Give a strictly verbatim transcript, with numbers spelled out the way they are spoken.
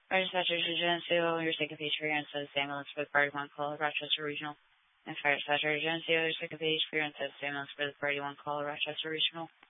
Fire dispatcher to Geneseo, your second page for your unset ambulance for the Party one call, Rochester Regional. And fire dispatcher to Geneseo, your second page for your unset ambulance for the Party one call, Rochester Regional.